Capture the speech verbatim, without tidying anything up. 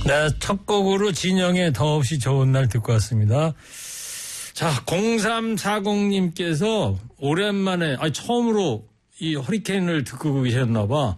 네, 첫 곡으로 진영의 더없이 좋은 날 듣고 왔습니다. 자, 공삼사공님께서 오랜만에, 아니, 처음으로 이 허리케인을 듣고 계셨나봐.